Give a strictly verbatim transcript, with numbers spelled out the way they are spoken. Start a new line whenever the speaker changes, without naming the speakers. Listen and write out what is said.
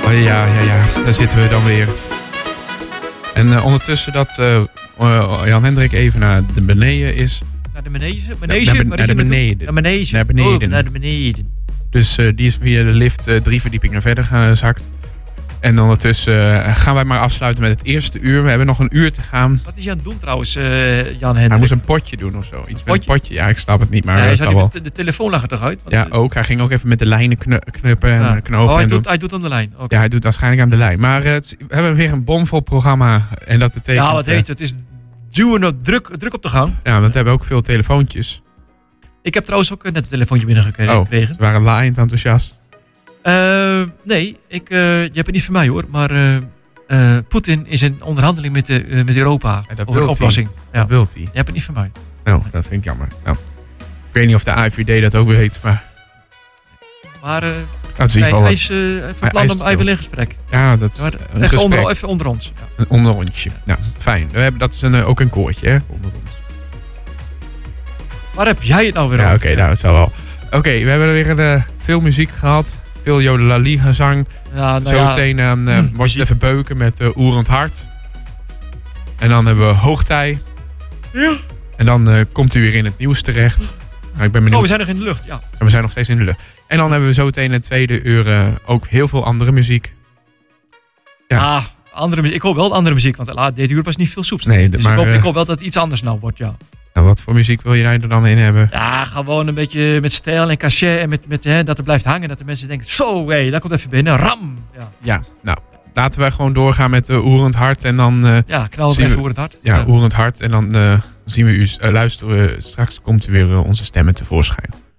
Oh, ja, ja, ja. Daar zitten we dan weer. En uh, ondertussen dat uh, uh, Jan-Hendrik even naar de beneden is.
Naar de beneden? Beneden?
Naar, naar, naar de beneden.
Naar beneden.
Naar beneden.
Oh, naar de beneden.
Dus uh, die is via de lift uh, drie verdiepingen verder gezakt. En ondertussen uh, gaan wij maar afsluiten met het eerste uur. We hebben nog een uur te gaan.
Wat is hij aan het doen trouwens, uh, Jan-Hendrik?
Hij moest een potje doen of zo. Iets met een potje. Ja, ik snap het niet, maar...
Ja, hij zou
wel...
de, de telefoon lag er toch uit? Want
ja, ook. Hij ging ook even met de lijnen knu- knuppen en
ja.
knopen.
Oh, hij,
en
doet, hij doet aan de lijn. Okay.
Ja, hij doet waarschijnlijk aan de lijn. Maar uh, het, we hebben weer een bomvol programma. En dat betekent...
Ja, wat heet het? Het is duwen op druk, druk op de gang.
Ja, want we hebben ook veel telefoontjes.
Ik heb trouwens ook net een telefoontje binnengekregen.
Oh, ze waren laaiend enthousiast.
Uh, nee, ik, uh, je hebt het niet van mij hoor. Maar uh, uh, Poetin is in onderhandeling met, de, uh, met Europa
ja,
over een oplossing.
Ja. Dat wil hij.
Je hebt het niet van mij.
Nou, dat vind ik jammer. Nou, ik weet niet of de A V D dat ook weet, maar...
Maar uh,
dat is
nee, hij is uh, van plan om even in gesprek.
Ja, dat is
ja,
een
even,
gesprek.
onder, even onder ons. Ja.
Een onderrondje. Nou, fijn. We hebben, dat is een, ook een koortje, hè? Onder ons.
Waar heb jij het nou weer
ja,
over?
Oké, okay, nou, het zal wel. Oké, okay, we hebben weer uh, veel muziek gehad. Veel jodelali gezang.
Ja, nou
Zometeen
ja.
aan uh, hm, was het even beuken met uh, Oerend Hart. En dan hebben we Hoogtij.
Ja.
En dan uh, komt u weer in het nieuws terecht. Nou, ik ben benieuwd.
Oh, we zijn nog in de lucht, ja.
En we zijn nog steeds in de lucht. En dan hebben we zometeen in de tweede uur uh, ook heel veel andere muziek.
Ja, ah, andere muziek. Ik hoop wel andere muziek, want la, dit uur was niet veel soeps.
Nee,
dus
maar,
ik, hoop,
uh,
ik hoop wel dat het iets anders nou wordt, ja.
Nou, wat voor muziek wil jij er dan in hebben?
Ja, gewoon een beetje met stijl en cachet en met, met, hè, dat het blijft hangen. Dat de mensen denken, zo, hé, hey, daar komt even binnen, ram. Ja,
ja nou, laten wij gewoon doorgaan met uh, Oerend Hart. En dan, uh,
ja, knal even Oerend Hart.
Ja,
ja.
Oerend Hart. En dan uh, zien we u, uh, luisteren we, straks komt u weer uh, onze stemmen tevoorschijn.